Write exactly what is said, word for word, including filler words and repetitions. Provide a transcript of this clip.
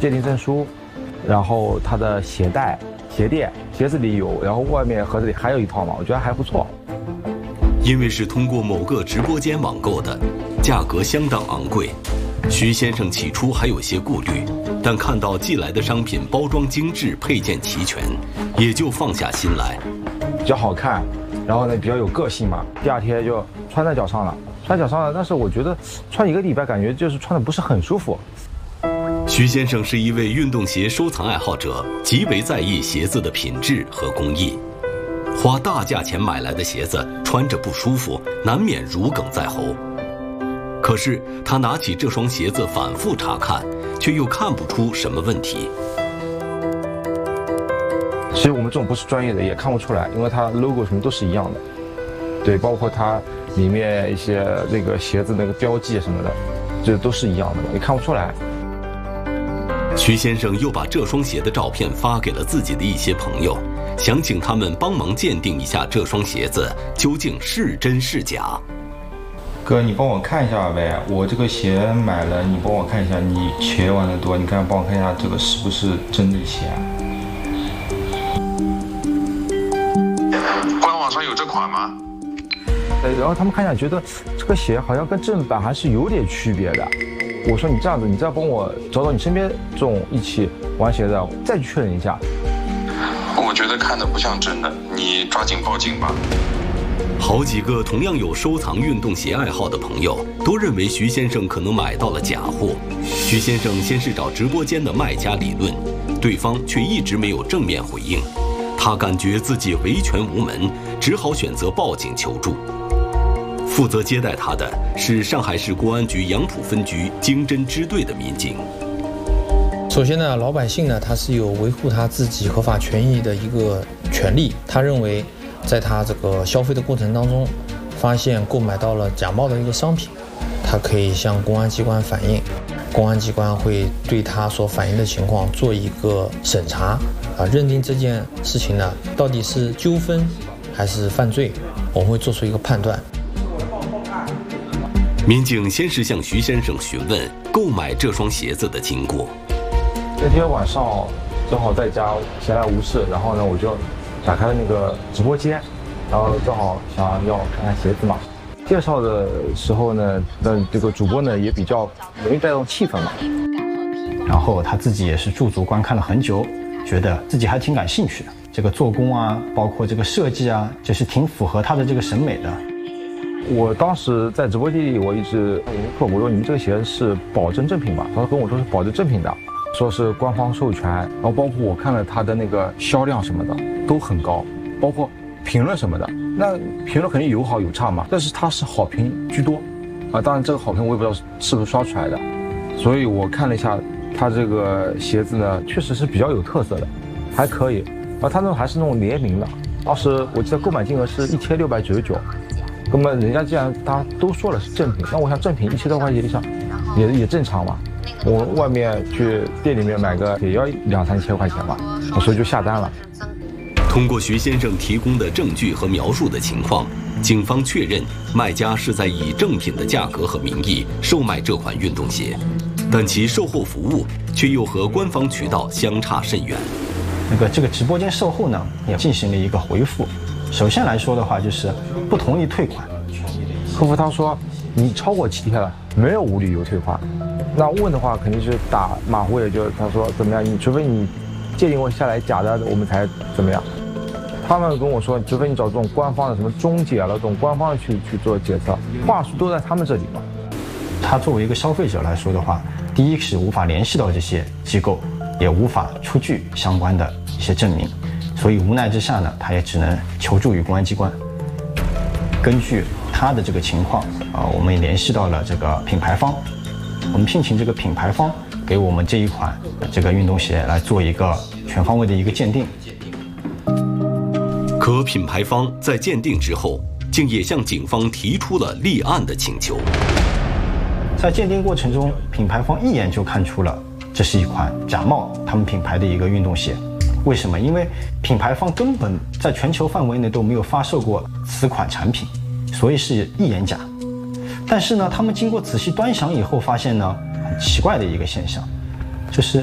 鉴定证书，然后它的鞋带、鞋垫，鞋子里有，然后外面盒子里还有一套嘛，我觉得还不错。 因为是通过某个直播间网购的，价格相当昂贵，徐先生起初还有些顾虑，但看到寄来的商品包装精致、配件齐全，也就放下心来。 比较好看，然后呢比较有个性嘛，第二天就穿在脚上了，穿脚上了，但是我觉得穿一个礼拜感觉就是穿的不是很舒服。 徐先生是一位运动鞋收藏爱好者，极为在意鞋子的品质和工艺。花大价钱买来的鞋子穿着不舒服，难免如鲠在喉。可是他拿起这双鞋子反复查看，却又看不出什么问题。 其实我们这种不是专业的也看不出来，因为它 logo 什么都是一样的，对，包括它里面一些那个鞋子那个标记什么的，这都是一样的，也看不出来。 徐先生又把这双鞋的照片发给了自己的一些朋友，想请他们帮忙鉴定一下这双鞋子究竟是真是假。 哥，你帮我看一下呗，我这个鞋买了，你帮我看一下，你鞋玩的多，你看帮我看一下这个是不是真的鞋啊？ 官网上有这款吗？ 对，然后他们看一下，觉得这个鞋好像跟正版还是有点区别的。我说你这样子，你再帮我找找你身边这种一起玩鞋的，再去确认一下。 我觉得看的不像真的，你抓紧报警吧。 好几个同样有收藏运动鞋爱好的朋友都认为徐先生可能买到了假货。徐先生先是找直播间的卖家理论，对方却一直没有正面回应。他感觉自己维权无门，只好选择报警求助。负责接待他的是上海市公安局杨浦分局经侦支队的民警。 首先呢，老百姓呢，他是有维护他自己合法权益的一个权利。他认为，在他这个消费的过程当中，发现购买到了假冒的一个商品，他可以向公安机关反映，公安机关会对他所反映的情况做一个审查，啊，认定这件事情呢到底是纠纷还是犯罪，我们会做出一个判断。 民警先是向徐先生询问购买这双鞋子的经过。 那天晚上正好在家闲来无事，然后呢我就打开了那个直播间，然后正好想要看看鞋子嘛。介绍的时候呢，那这个主播呢也比较容易带动气氛嘛。 然后他自己也是驻足观看了很久，觉得自己还挺感兴趣的。这个做工啊，包括这个设计啊，就是挺符合他的这个审美的。 我当时在直播间里，我一直问我说：“你们这个鞋是保证正品吧？”他跟我说是保证正品的，说是官方授权，然后包括我看了他的那个销量什么的都很高，包括评论什么的。那评论肯定有好有差嘛，但是它是好评居多，啊，当然这个好评我也不知道是不是刷出来的，所以我看了一下它这个鞋子呢，确实是比较有特色的，还可以，啊，它那种还是那种联名的，当时我记得购买金额是一千六百九十九。那么人家既然他都说了是正品，那我想正品一千多块钱以上也也正常嘛。我外面去店里面买个也要两三千块钱吧，所以就下单了。 通过徐先生提供的证据和描述的情况，警方确认卖家是在以正品的价格和名义售卖这款运动鞋，但其售后服务却又和官方渠道相差甚远。 那个这个直播间售后呢，也进行了一个回复。首先来说的话，就是不同意退款。 客服他说你超过七天了，没有无理由退款。那问的话肯定是打马虎，也就他说怎么样，你除非你鉴定我下来假的，我们才怎么样。他们跟我说，除非你找这种官方的什么中介了，这种官方的去去做检测，话术都在他们这里嘛。 他作为一个消费者来说的话，第一是无法联系到这些机构，也无法出具相关的一些证明。所以无奈之下呢，他也只能求助于公安机关。根据他的这个情况啊，我们也联系到了这个品牌方，我们聘请这个品牌方给我们这一款这个运动鞋来做一个全方位的一个鉴定。 可品牌方在鉴定之后，竟也向警方提出了立案的请求。 在鉴定过程中，品牌方一眼就看出了这是一款假冒他们品牌的一个运动鞋。为什么？因为品牌方根本在全球范围内都没有发售过此款产品，所以是一眼假。但是呢，他们经过仔细端详以后，发现呢很奇怪的一个现象，就是